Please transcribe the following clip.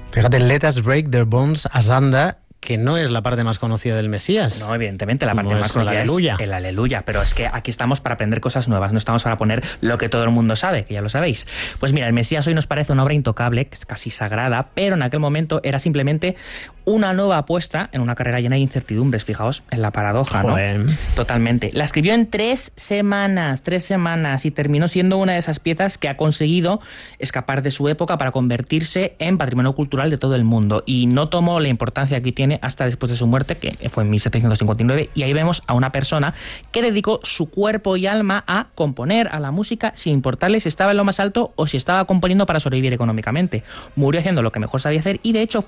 Fíjate, Let Us Break Their Bones Asunder, que no es la parte más conocida del Mesías. No, evidentemente, la parte más conocida es el Aleluya, pero es que aquí estamos para aprender cosas nuevas, no estamos para poner lo que todo el mundo sabe, que ya lo sabéis. Pues mira, el Mesías hoy nos parece una obra intocable, que es casi sagrada, pero en aquel momento era simplemente una nueva apuesta en una carrera llena de incertidumbres, fijaos en la paradoja, ¿no? Totalmente. La escribió en 3 semanas, y terminó siendo una de esas piezas que ha conseguido escapar de su época para convertirse en patrimonio cultural de todo el mundo, y no tomó la importancia que tiene hasta después de su muerte, que fue en 1759, y ahí vemos a una persona que dedicó su cuerpo y alma a componer a la música sin importarle si estaba en lo más alto o si estaba componiendo para sobrevivir económicamente. Murió haciendo lo que mejor sabía hacer, y de hecho